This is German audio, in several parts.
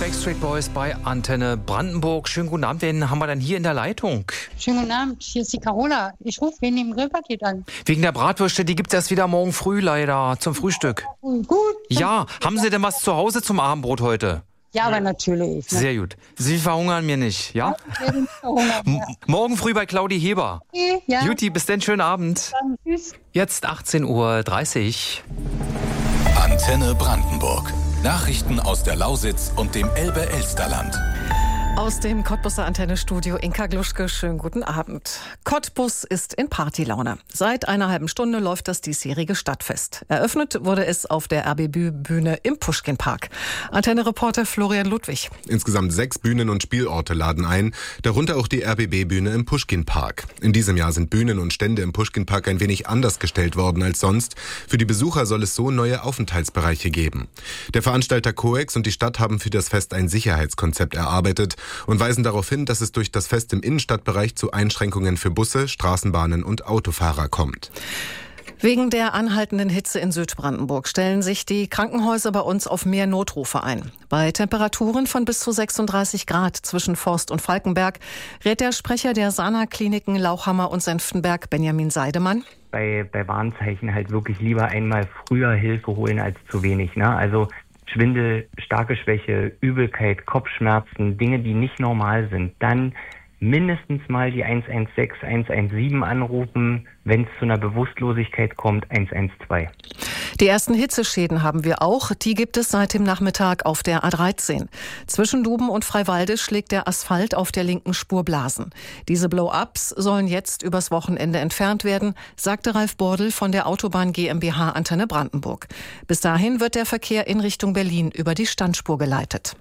Backstreet Boys bei Antenne Brandenburg. Schönen guten Abend, wen haben wir denn hier in der Leitung? Schönen guten Abend, hier ist die Carola. Ich rufe wegen dem Grillpaket an. Wegen der Bratwürste, die gibt's erst wieder morgen früh leider zum Frühstück. Gut. Ja, haben Sie denn was zu Hause zum Abendbrot heute? Ja, aber natürlich. Ne? Sehr gut. Sie verhungern mir nicht, ja? Ja. Morgen früh bei Claudi Heber. Okay, ja. Juti, bis denn, schönen Abend. Dann tschüss. Jetzt 18:30 Uhr. Antenne Brandenburg. Nachrichten aus der Lausitz und dem Elbe-Elsterland. Aus dem Cottbuser Antennestudio Inka Gluschke, schönen guten Abend. Cottbus ist in Partylaune. Seit einer halben Stunde läuft das diesjährige Stadtfest. Eröffnet wurde es auf der RBB-Bühne im Puschkinpark. Antenne-Reporter Florian Ludwig. Insgesamt 6 Bühnen und Spielorte laden ein, darunter auch die RBB-Bühne im Puschkinpark. In diesem Jahr sind Bühnen und Stände im Puschkinpark ein wenig anders gestellt worden als sonst. Für die Besucher soll es so neue Aufenthaltsbereiche geben. Der Veranstalter COEX und die Stadt haben für das Fest ein Sicherheitskonzept erarbeitet und weisen darauf hin, dass es durch das Fest im Innenstadtbereich zu Einschränkungen für Busse, Straßenbahnen und Autofahrer kommt. Wegen der anhaltenden Hitze in Südbrandenburg stellen sich die Krankenhäuser bei uns auf mehr Notrufe ein. Bei Temperaturen von bis zu 36 Grad zwischen Forst und Falkenberg rät der Sprecher der Sana-Kliniken Lauchhammer und Senftenberg, Benjamin Seidemann. Bei Warnzeichen halt wirklich lieber einmal früher Hilfe holen als zu wenig, ne? Also Schwindel, starke Schwäche, Übelkeit, Kopfschmerzen, Dinge, die nicht normal sind, dann mindestens mal die 116, 117 anrufen, wenn es zu einer Bewusstlosigkeit kommt, 112. Die ersten Hitzeschäden haben wir auch. Die gibt es seit dem Nachmittag auf der A13. Zwischen Duben und Freiwalde schlägt der Asphalt auf der linken Spur Blasen. Diese Blow-ups sollen jetzt übers Wochenende entfernt werden, sagte Ralf Bordel von der Autobahn GmbH Antenne Brandenburg. Bis dahin wird der Verkehr in Richtung Berlin über die Standspur geleitet.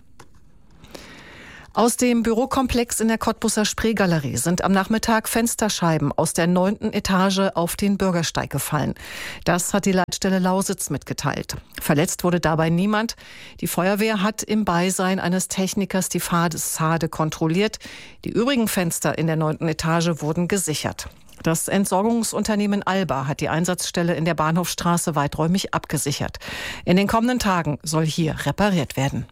Aus dem Bürokomplex in der Cottbuser Spreegalerie sind am Nachmittag Fensterscheiben aus der 9. Etage auf den Bürgersteig gefallen. Das hat die Leitstelle Lausitz mitgeteilt. Verletzt wurde dabei niemand. Die Feuerwehr hat im Beisein eines Technikers die Fassade kontrolliert. Die übrigen Fenster in der 9. Etage wurden gesichert. Das Entsorgungsunternehmen Alba hat die Einsatzstelle in der Bahnhofstraße weiträumig abgesichert. In den kommenden Tagen soll hier repariert werden.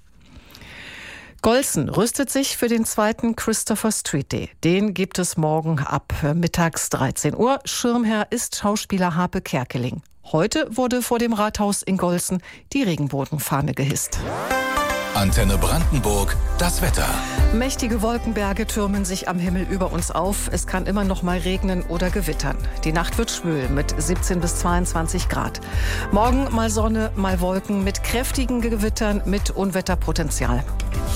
Golzen rüstet sich für den 2. Christopher Street Day. Den gibt es morgen ab mittags 13 Uhr. Schirmherr ist Schauspieler Harpe Kerkeling. Heute wurde vor dem Rathaus in Golzen die Regenbogenfahne gehisst. Antenne Brandenburg, das Wetter. Mächtige Wolkenberge türmen sich am Himmel über uns auf. Es kann immer noch mal regnen oder gewittern. Die Nacht wird schwül mit 17 bis 22 Grad. Morgen mal Sonne, mal Wolken mit kräftigen Gewittern mit Unwetterpotenzial.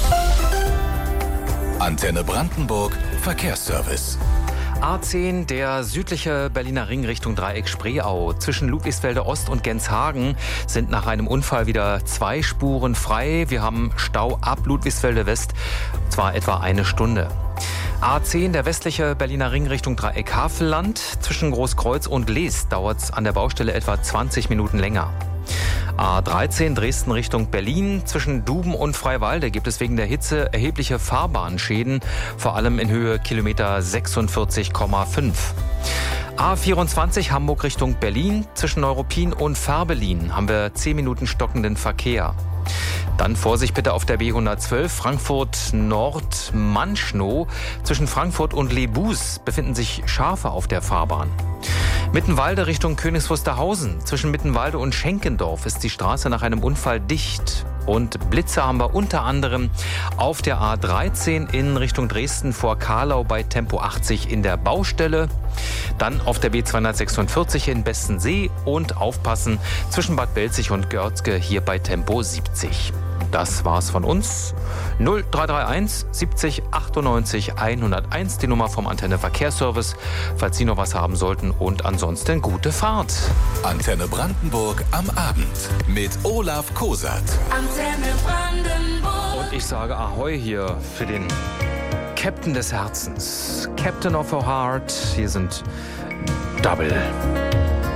Antenne Brandenburg, Verkehrsservice. A10, der südliche Berliner Ring Richtung Dreieck Spreeau. Zwischen Ludwigsfelde Ost und Genshagen sind nach einem Unfall wieder 2 Spuren frei. Wir haben Stau ab Ludwigsfelde West, zwar etwa 1 Stunde. A10, der westliche Berliner Ring Richtung Dreieck Havelland. Zwischen Großkreuz und Lees dauert es an der Baustelle etwa 20 Minuten länger. A13 Dresden Richtung Berlin. Zwischen Duben und Freiwalde gibt es wegen der Hitze erhebliche Fahrbahnschäden, vor allem in Höhe Kilometer 46,5. A24 Hamburg Richtung Berlin. Zwischen Neuruppin und Färbelin haben wir 10 Minuten stockenden Verkehr. Dann Vorsicht bitte auf der B112 Frankfurt Nord-Manschnow. Zwischen Frankfurt und Lebus befinden sich Schafe auf der Fahrbahn. Mittenwalde Richtung Königs Wusterhausen. Zwischen Mittenwalde und Schenkendorf ist die Straße nach einem Unfall dicht. Und Blitze haben wir unter anderem auf der A13 in Richtung Dresden vor Karlau bei Tempo 80 in der Baustelle. Dann auf der B246 in Bestensee und aufpassen zwischen Bad Belzig und Görzge hier bei Tempo 70. Das war's von uns. 0331 70 98 101, die Nummer vom Antenne Verkehrsservice, falls Sie noch was haben sollten. Und ansonsten gute Fahrt. Antenne Brandenburg am Abend mit Olaf Kosat. Antenne Brandenburg. Und ich sage Ahoi hier für den Captain des Herzens. Captain of our Heart. Hier sind Double.